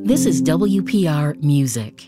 This is WPR Music.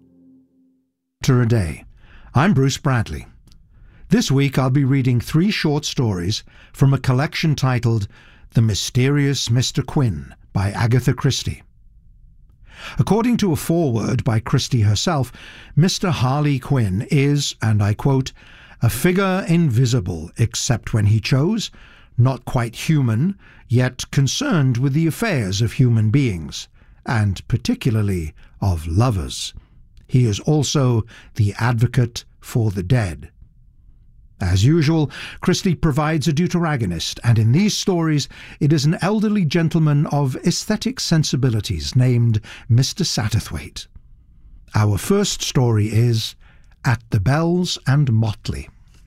A day. I'm Bruce Bradley. This week I'll be reading 3 short stories from a collection titled The Mysterious Mr. Quin by Agatha Christie. According to a foreword by Christie herself, Mr. Harley Quinn is, and I quote, a figure invisible except when he chose, not quite human, yet concerned with the affairs of human beings, and particularly of lovers. He is also the advocate for the dead. As usual, Christie provides a deuteragonist, and in these stories it is an elderly gentleman of aesthetic sensibilities named Mr. Satterthwaite. Our first story is At the Bells and Motley.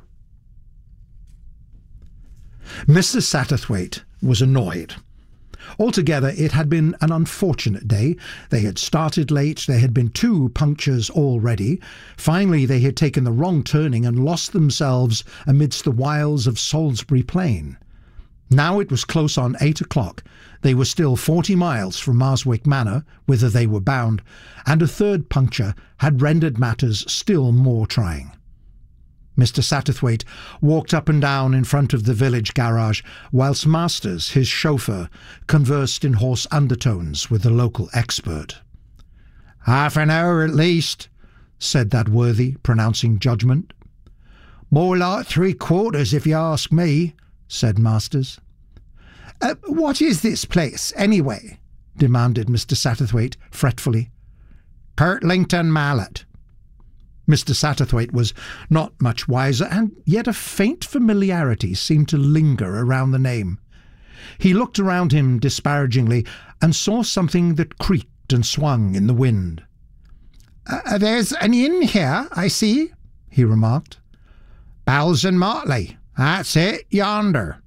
Mr. Satterthwaite was annoyed. Altogether, it had been an unfortunate day. They had started late, there had been 2 punctures already. Finally, they had taken the wrong turning and lost themselves amidst the wilds of Salisbury Plain. Now it was close on 8 o'clock. They were still 40 miles from Marswick Manor, whither they were bound, and a 3rd puncture had rendered matters still more trying. Mr. Satterthwaite walked up and down in front of the village garage, whilst Masters, his chauffeur, conversed in hoarse undertones with the local expert. "Half an hour at least," said that worthy, pronouncing judgment. "More like 3/4, if you ask me," said Masters. "What is this place, anyway?" demanded Mr. Satterthwaite fretfully. "Kirtlington Mallet." Mr. Satterthwaite was not much wiser, and yet a faint familiarity seemed to linger around the name. He looked around him disparagingly and saw something that creaked and swung in the wind. "There's an inn here, I see," he remarked. "Bells and Motley, that's it, yonder."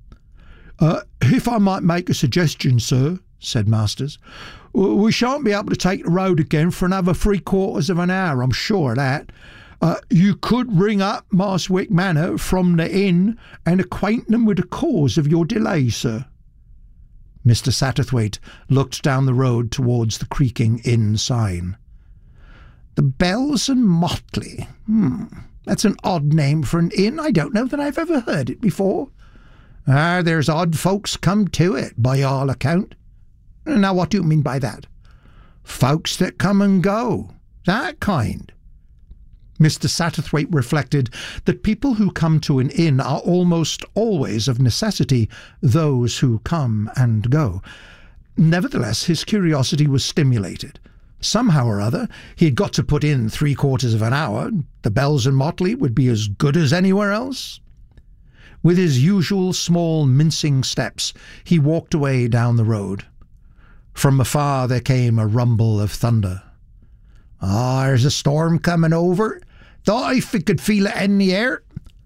"If I might make a suggestion, sir," said Masters, "we shan't be able to take the road again for another 3/4 of an hour, I'm sure of that. You could ring up Marswick Manor from the inn and acquaint them with the cause of your delay, sir." Mr. Satterthwaite looked down the road towards the creaking inn sign. "The Bells and Motley. That's an odd name for an inn. I don't know that I've ever heard it before. There's odd folks come to it, by all account." "Now, what do you mean by that?" "Folks that come and go, that kind." Mr. Satterthwaite reflected that people who come to an inn are almost always of necessity those who come and go. Nevertheless, his curiosity was stimulated. Somehow or other, he had got to put in 3/4 of an hour. The Bells and Motley would be as good as anywhere else. With his usual small, mincing steps, he walked away down the road. From afar there came a rumble of thunder. "There's a storm coming over. Thought I could feel it in the air.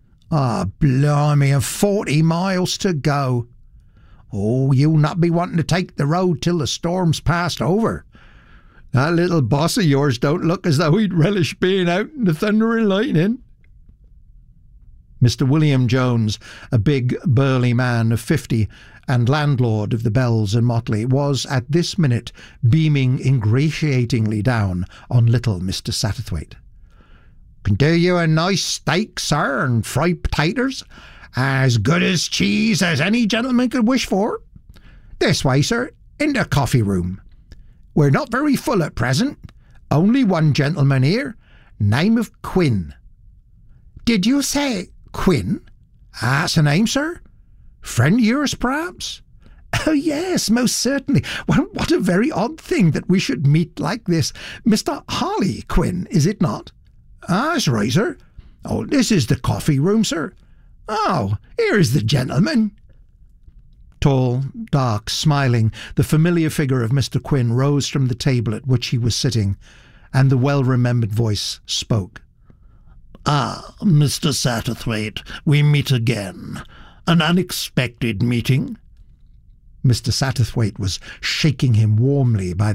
Blimey, and 40 miles to go. You'll not be wanting to take the road till the storm's passed over. That little boss of yours don't look as though he'd relish being out in the thunder and lightning." Mr. William Jones, a big, burly man of 50 and landlord of the Bells and Motley, was at this minute beaming ingratiatingly down on little Mr. Satterthwaite. "Can do you a nice steak, sir, and fried potatoes, as good as cheese as any gentleman could wish for. This way, sir, in the coffee room. We're not very full at present. Only one gentleman here, name of Quinn." "Did you say Quinn?" "That's the name, sir. Friend of yours, perhaps?" "Oh, yes, most certainly. Well, what a very odd thing that we should meet like this. Mr. Harley Quinn, is it not?" "That's right, sir. This is the coffee room, sir. Here is the gentleman." Tall, dark, smiling, the familiar figure of Mr. Quinn rose from the table at which he was sitting, and the well-remembered voice spoke. Mr. Satterthwaite, we meet again. An unexpected meeting." Mr. Satterthwaite was shaking him warmly by the